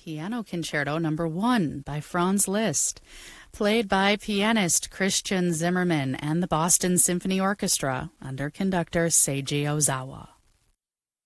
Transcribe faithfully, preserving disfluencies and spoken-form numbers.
Piano Concerto Number one by Franz Liszt, played by pianist Christian Zimmermann and the Boston Symphony Orchestra under conductor Seiji Ozawa.